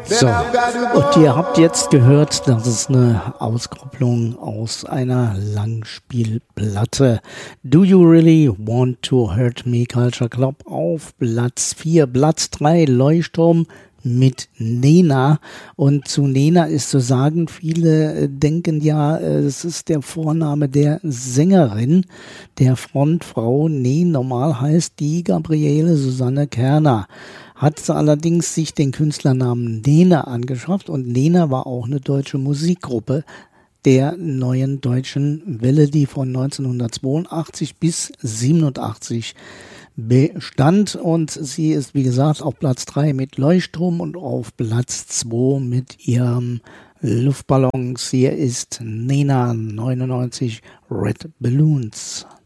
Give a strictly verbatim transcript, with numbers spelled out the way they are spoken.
So, und ihr habt jetzt gehört, das ist eine Auskopplung aus einer Langspielplatte. Do You Really Want to Hurt Me? Culture Club auf Platz vier. Platz drei, Leuchtturm mit Nena. Und zu Nena ist zu sagen, viele denken ja, es ist der Vorname der Sängerin, der Frontfrau. Nee, normal heißt die Gabriele Susanne Kerner. Hat sie allerdings sich den Künstlernamen Nena angeschafft, und Nena war auch eine deutsche Musikgruppe der neuen deutschen Welle, die von neunzehnhundertzweiundachtzig bis siebenundachtzig bestand, und sie ist, wie gesagt, auf Platz drei mit Leuchtturm und auf Platz zwei mit ihrem Luftballons. Hier ist Nena neunundneunzig Red Balloons.